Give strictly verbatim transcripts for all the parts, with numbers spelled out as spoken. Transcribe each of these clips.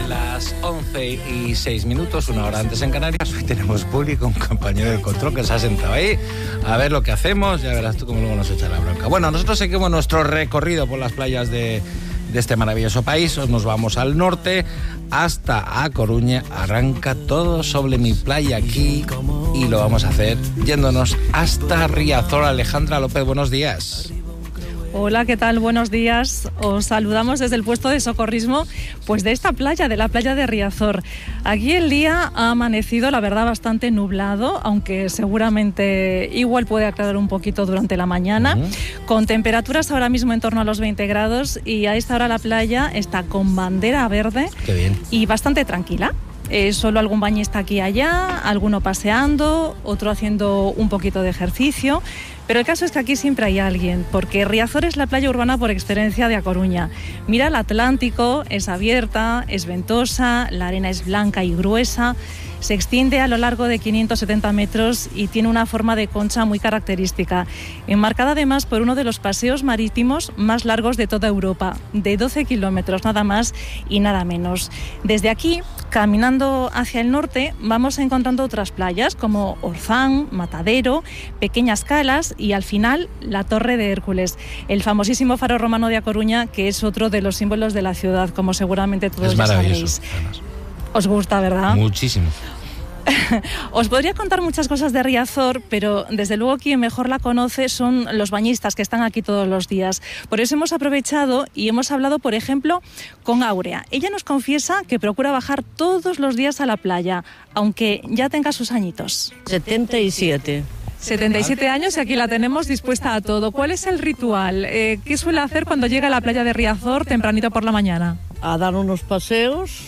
Las once y seis minutos, una hora antes en Canarias. Hoy tenemos público, un compañero del control que se ha sentado ahí a ver lo que hacemos. Ya verás tú cómo luego nos echa la bronca. Bueno, nosotros seguimos nuestro recorrido por las playas de, de este maravilloso país. Nos vamos al norte hasta A Coruña. Arranca todo sobre mi playa aquí y lo vamos a hacer yéndonos hasta Riazor. Alejandra López, buenos días. Hola, ¿qué tal? Buenos días. Os saludamos desde el puesto de socorrismo, pues de esta playa, de la playa de Riazor. Aquí el día ha amanecido, la verdad, bastante nublado, aunque seguramente igual puede aclarar un poquito durante la mañana, uh-huh. con temperaturas ahora mismo en torno a los veinte grados, y a esta hora la playa está con bandera verde. Qué bien. Y bastante tranquila. Eh, solo algún bañista aquí y allá, alguno paseando, otro haciendo un poquito de ejercicio. Pero el caso es que aquí siempre hay alguien, porque Riazor es la playa urbana por excelencia de A Coruña. Mira el Atlántico, es abierta, es ventosa, la arena es blanca y gruesa, se extiende a lo largo de quinientos setenta metros y tiene una forma de concha muy característica, enmarcada además por uno de los paseos marítimos más largos de toda Europa, de doce kilómetros, nada más y nada menos. Desde aquí, caminando hacia el norte, vamos encontrando otras playas como Orzán, Matadero, Pequeñas Calas y al final la Torre de Hércules, el famosísimo faro romano de A Coruña, que es otro de los símbolos de la ciudad, como seguramente todos es ya maravilloso, sabéis. Además. ¿Os gusta, verdad? Muchísimo. Os podría contar muchas cosas de Riazor, pero desde luego quien mejor la conoce son los bañistas que están aquí todos los días. Por eso hemos aprovechado y hemos hablado, por ejemplo, con Áurea. Ella nos confiesa que procura bajar todos los días a la playa, aunque ya tenga sus añitos. setenta y siete. setenta y siete años y aquí la tenemos dispuesta a todo. ¿Cuál es el ritual? Eh, ¿Qué suele hacer cuando llega a la playa de Riazor tempranito por la mañana? A dar unos paseos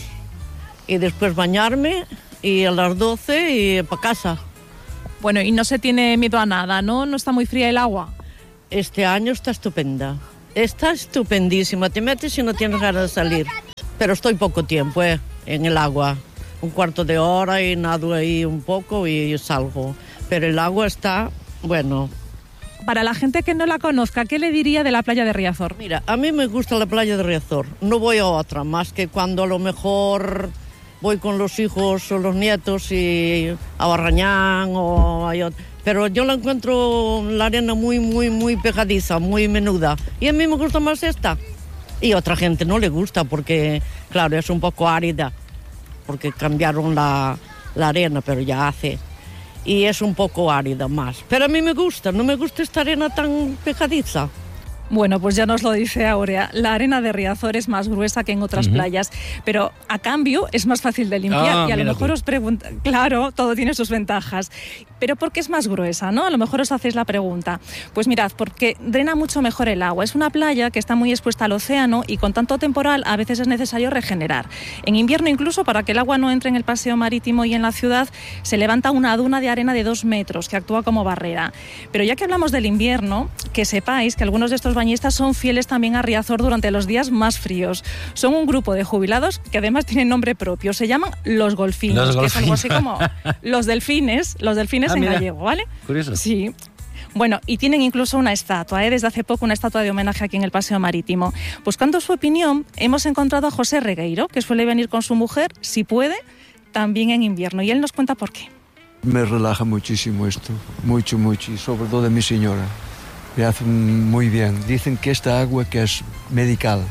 y después bañarme y a las doce y para casa. Bueno, y no se tiene miedo a nada, ¿no? ¿No está muy fría el agua? Este año está estupenda. Está estupendísima. Te metes y no tienes ganas de salir. Pero estoy poco tiempo, ¿eh? En el agua. Un cuarto de hora y nado ahí un poco y salgo. Pero el agua está, bueno. Para la gente que no la conozca, ¿qué le diría de la playa de Riazor? Mira, a mí me gusta la playa de Riazor. No voy a otra, más que cuando a lo mejor voy con los hijos o los nietos y a Barrañán o a... Pero yo la encuentro la arena muy, muy, muy pegadiza, muy menuda. Y a mí me gusta más esta. Y a otra gente no le gusta porque, claro, es un poco árida. Porque cambiaron la, la arena, pero ya hace... Y es un poco árida más. Pero a mí me gusta, no me gusta esta arena tan pegadiza. Bueno, pues ya nos lo dice Áurea, la arena de Riazor es más gruesa que en otras uh-huh. playas, pero a cambio es más fácil de limpiar ah, y a lo mejor tú. os preguntan, claro, todo tiene sus ventajas, pero ¿por qué es más gruesa, no? A lo mejor os hacéis la pregunta. Pues mirad, porque drena mucho mejor el agua, es una playa que está muy expuesta al océano y con tanto temporal a veces es necesario regenerar. En invierno incluso, para que el agua no entre en el paseo marítimo y en la ciudad, se levanta una duna de arena de dos metros que actúa como barrera. Pero ya que hablamos del invierno, que sepáis que algunos de estos bañistas son fieles también a Riazor durante los días más fríos. Son un grupo de jubilados que además tienen nombre propio. Se llaman los golfinos, los que golfinos. es algo así como los delfines, los delfines ah, en mira. gallego, ¿vale? Curioso. Sí. Bueno, y tienen incluso una estatua, ¿eh? Desde hace poco una estatua de homenaje aquí en el Paseo Marítimo. Buscando su opinión, hemos encontrado a José Regueiro, que suele venir con su mujer, si puede, también en invierno. Y él nos cuenta por qué. Me relaja muchísimo esto, mucho, mucho, y sobre todo de mi señora. Me hace muy bien. Dicen que esta agua que es medical.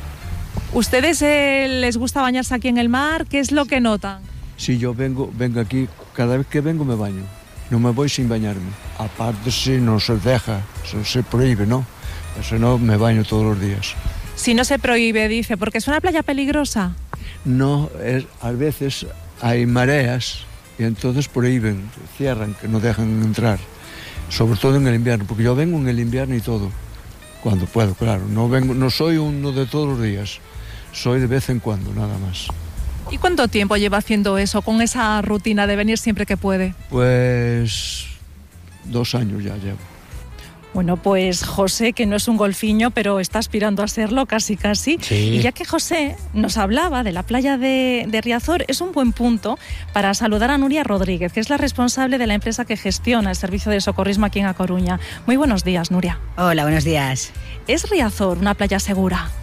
¿Ustedes eh, les gusta bañarse aquí en el mar? ¿Qué es lo que notan? Si yo vengo, vengo aquí, cada vez que vengo me baño. No me voy sin bañarme. Aparte si no se deja, se, se prohíbe, ¿no? Si no, me baño todos los días. Si no se prohíbe, dice, ¿porque es una playa peligrosa? No, es, a veces hay mareas y entonces prohíben, cierran, que no dejan entrar. Sobre todo en el invierno, porque yo vengo en el invierno y todo, cuando puedo, claro. No vengo, no soy uno de todos los días, soy de vez en cuando, nada más. ¿Y cuánto tiempo lleva haciendo eso, con esa rutina de venir siempre que puede? Pues dos años ya llevo. Bueno, pues José, que no es un golfiño, pero está aspirando a serlo casi casi. Sí. Y ya que José nos hablaba de la playa de, de Riazor, es un buen punto para saludar a Nuria Rodríguez, que es la responsable de la empresa que gestiona el servicio de socorrismo aquí en A Coruña. Muy buenos días, Nuria. Hola, buenos días. ¿Es Riazor una playa segura?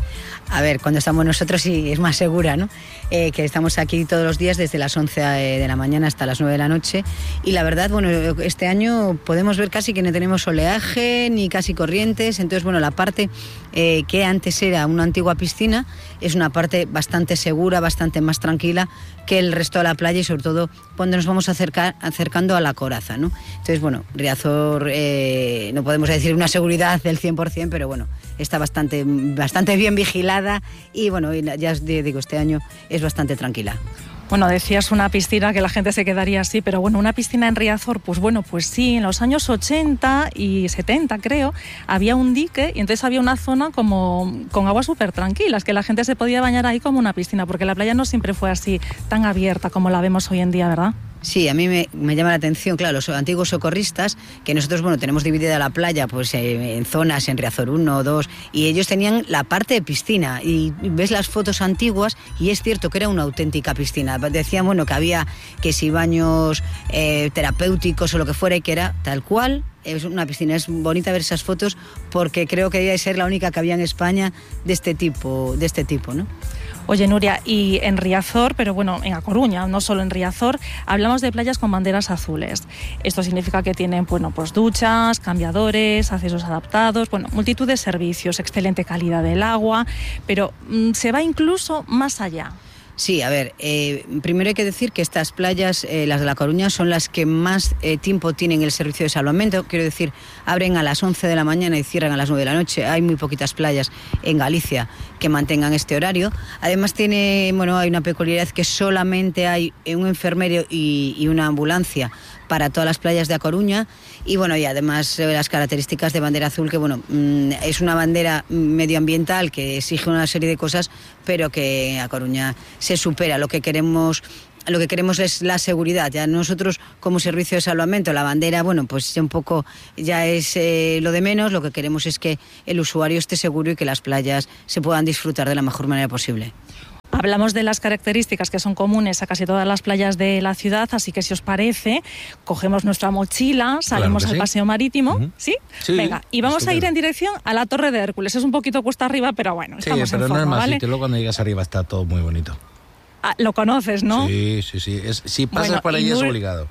A ver, cuando estamos nosotros sí es más segura, ¿no? Eh, que estamos aquí todos los días desde las once de la mañana hasta las nueve de la noche y la verdad, bueno, este año podemos ver casi que no tenemos oleaje ni casi corrientes, entonces, bueno, la parte eh, que antes era una antigua piscina es una parte bastante segura, bastante más tranquila que el resto de la playa y sobre todo cuando nos vamos a acercar, acercando a la coraza, ¿no? Entonces, bueno, Riazor eh, no podemos decir una seguridad del cien por ciento, pero bueno, está bastante, bastante bien vigilada y bueno, ya os digo, este año es bastante tranquila. Bueno, decías una piscina que la gente se quedaría así, pero bueno, una piscina en Riazor, pues bueno, pues sí, en los años ochenta y setenta creo, había un dique y entonces había una zona como con aguas súper tranquilas, que la gente se podía bañar ahí como una piscina, porque la playa no siempre fue así tan abierta como la vemos hoy en día, ¿verdad? Sí, a mí me, me llama la atención, claro, los antiguos socorristas, que nosotros, bueno, tenemos dividida la playa pues eh, en zonas, en Riazor uno o dos, y ellos tenían la parte de piscina, y ves las fotos antiguas, y es cierto que era una auténtica piscina. Decían, bueno, que había que si baños eh, terapéuticos o lo que fuera, y que era tal cual. Es una piscina, es bonita ver esas fotos, porque creo que debe ser la única que había en España de este tipo, de este tipo, ¿no? Oye, Nuria, y en Riazor, pero bueno, en A Coruña, no solo en Riazor, hablamos de playas con banderas azules. Esto significa que tienen, bueno, pues duchas, cambiadores, accesos adaptados, bueno, multitud de servicios, excelente calidad del agua, pero mmm, se va incluso más allá. Sí, a ver, eh, primero hay que decir que estas playas, eh, las de La Coruña, son las que más eh, tiempo tienen el servicio de salvamento. Quiero decir, abren a las once de la mañana y cierran a las nueve de la noche. Hay muy poquitas playas en Galicia que mantengan este horario. Además tiene, bueno, hay una peculiaridad que solamente hay un enfermero y, y una ambulancia para todas las playas de A Coruña y bueno, y además eh, las características de bandera azul, que bueno, mmm, es una bandera medioambiental que exige una serie de cosas, pero que A Coruña se supera. Lo que queremos Lo que queremos es la seguridad. Ya nosotros, como servicio de salvamento, la bandera, bueno, pues un poco ya es eh, lo de menos. Lo que queremos es que el usuario esté seguro y que las playas se puedan disfrutar de la mejor manera posible. Hablamos de las características que son comunes a casi todas las playas de la ciudad, así que si os parece, cogemos nuestra mochila, salimos Claro que al sí. paseo marítimo, Uh-huh. ¿sí? Sí, Venga, y vamos estupendo. a ir en dirección a la Torre de Hércules. Es un poquito cuesta arriba, pero bueno, Sí, estamos pero en no forma, es más ¿vale? sitio. Luego cuando llegas arriba está todo muy bonito. Ah, lo conoces, ¿no? Sí, sí, sí. Es, si pasas Bueno, por ahí y es Nur- obligado.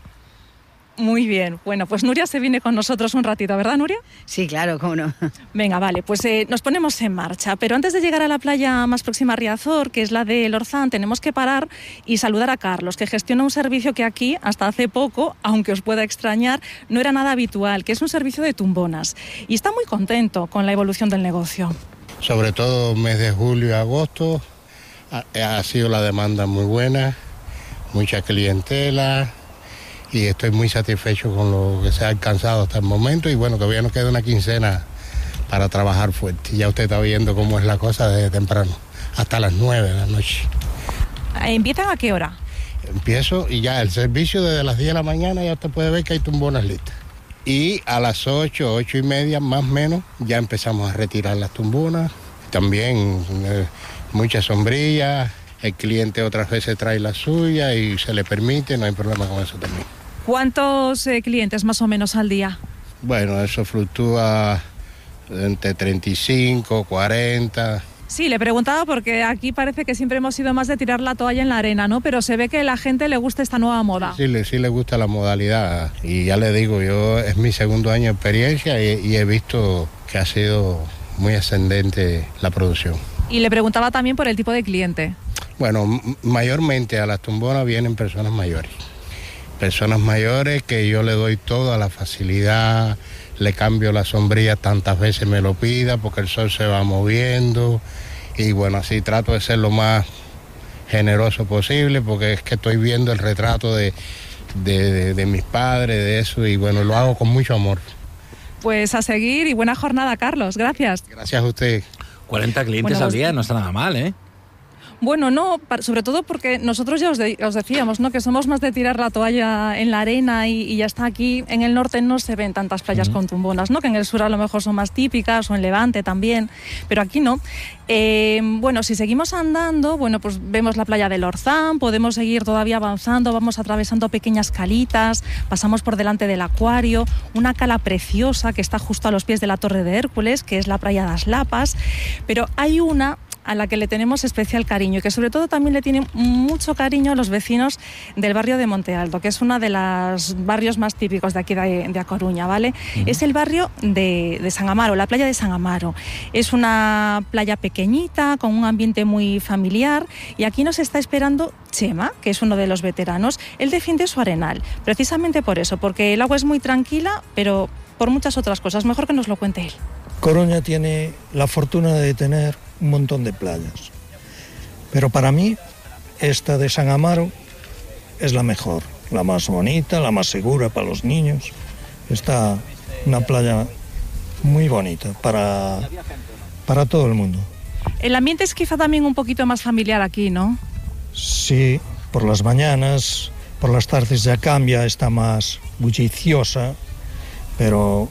Muy bien. Bueno, pues Nuria se viene con nosotros un ratito, ¿verdad, Nuria? Sí, claro, cómo no. Venga, vale, pues eh, nos ponemos en marcha. Pero antes de llegar a la playa más próxima a Riazor, que es la de Lorzán, tenemos que parar y saludar a Carlos, que gestiona un servicio que aquí, hasta hace poco, aunque os pueda extrañar, no era nada habitual, que es un servicio de tumbonas. Y está muy contento con la evolución del negocio. Sobre todo mes de julio y agosto ha, ha sido la demanda muy buena, mucha clientela y estoy muy satisfecho con lo que se ha alcanzado hasta el momento y bueno, todavía nos queda una quincena para trabajar fuerte. Ya usted está viendo cómo es la cosa desde temprano, hasta las nueve de la noche. ¿Empiezan a qué hora? Empiezo y ya el servicio desde las diez de la mañana ya usted puede ver que hay tumbonas listas. Y a las ocho, ocho y media más o menos ya empezamos a retirar las tumbonas. También eh, muchas sombrillas, el cliente otras veces trae la suya y se le permite, no hay problema con eso también. ¿Cuántos eh, clientes más o menos al día? Bueno, eso fluctúa entre treinta y cinco, cuarenta. Sí, le preguntaba porque aquí parece que siempre hemos sido más de tirar la toalla en la arena, ¿no? Pero se ve que a la gente le gusta esta nueva moda. Sí, le, sí le gusta la modalidad y ya le digo, yo es mi segundo año de experiencia y, y he visto que ha sido muy ascendente la producción. Y le preguntaba también por el tipo de cliente. Bueno, m- mayormente a las tumbonas vienen personas mayores. Personas mayores que yo le doy toda la facilidad, le cambio la sombrilla tantas veces me lo pida porque el sol se va moviendo y bueno, así trato de ser lo más generoso posible porque es que estoy viendo el retrato de, de, de, de mis padres, de eso y bueno, lo hago con mucho amor. Pues a seguir y buena jornada, Carlos. Gracias. Gracias a usted. cuarenta clientes Bueno, al pues- día, no está nada mal, ¿eh? Bueno, no, pa- sobre todo porque nosotros ya os, de- os decíamos, ¿no? Que somos más de tirar la toalla en la arena y, y ya está aquí. En el norte no se ven tantas playas con tumbonas, ¿no? Que en el sur a lo mejor son más típicas o en Levante también, pero aquí no. Eh, bueno, si seguimos andando, bueno, pues vemos la playa de Lorzán, podemos seguir todavía avanzando, vamos atravesando pequeñas calitas, pasamos por delante del acuario, una cala preciosa que está justo a los pies de la Torre de Hércules, que es la playa das Lapas, pero hay una a la que le tenemos especial cariño y que sobre todo también le tienen mucho cariño a los vecinos del barrio de Monte Alto, que es uno de los barrios más típicos de aquí de, de A Coruña, ¿vale? Uh-huh. Es el barrio de, de San Amaro, la playa de San Amaro. Es una playa pequeñita, con un ambiente muy familiar, y aquí nos está esperando Chema, que es uno de los veteranos. Él defiende su arenal, precisamente por eso, porque el agua es muy tranquila, pero por muchas otras cosas. Mejor que nos lo cuente él. Coruña tiene la fortuna de tener un montón de playas, pero para mí esta de San Amaro es la mejor, la más bonita, la más segura para los niños. Está una playa muy bonita para, para todo el mundo. El ambiente es quizá también un poquito más familiar aquí, ¿no? Sí, por las mañanas, por las tardes ya cambia, está más bulliciosa, pero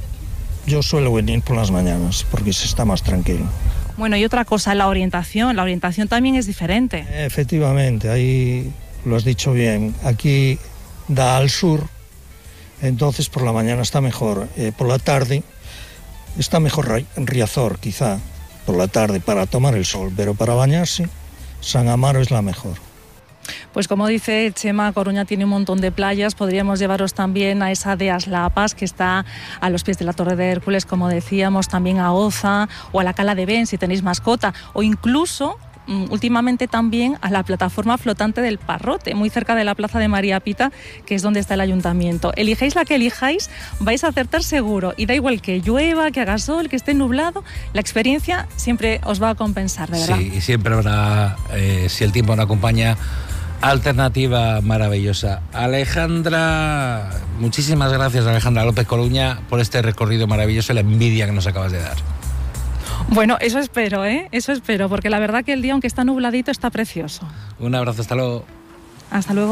yo suelo venir por las mañanas porque se está más tranquilo. Bueno, y otra cosa, la orientación. La orientación también es diferente. Efectivamente, ahí lo has dicho bien. Aquí da al sur, entonces por la mañana está mejor. Eh, por la tarde está mejor Riazor, quizá, por la tarde para tomar el sol, pero para bañarse, San Amaro es la mejor. Pues como dice Chema, Coruña tiene un montón de playas. Podríamos llevaros también a esa de As Lapas, que está a los pies de la Torre de Hércules, como decíamos, también a Oza o a la Cala de Ben, si tenéis mascota, o incluso últimamente también a la plataforma flotante del Parrote, muy cerca de la Plaza de María Pita, que es donde está el ayuntamiento. Elijáis la que elijáis, vais a acertar seguro, y da igual que llueva, que haga sol, que esté nublado, la experiencia siempre os va a compensar, de verdad. Sí, y siempre habrá, eh, si el tiempo no acompaña, alternativa maravillosa. Alejandra, muchísimas gracias, Alejandra López Coruña, por este recorrido maravilloso y la envidia que nos acabas de dar. Bueno, eso espero, ¿eh? Eso espero, porque la verdad que el día, aunque está nubladito, está precioso. Un abrazo, hasta luego. Hasta luego.